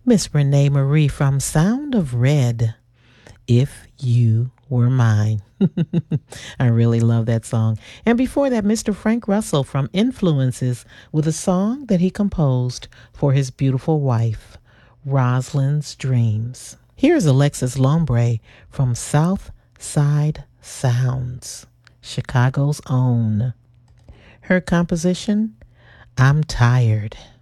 Miss Renee Marie from Sound of Red, If You Were Mine. I really love that song. And before that, Mr. Frank Russell from Influences with a song that he composed for his beautiful wife, Rosalind's Dreams. Here's Alexis Lombre from South Side Sounds, Chicago's own. Her composition, I'm Tired.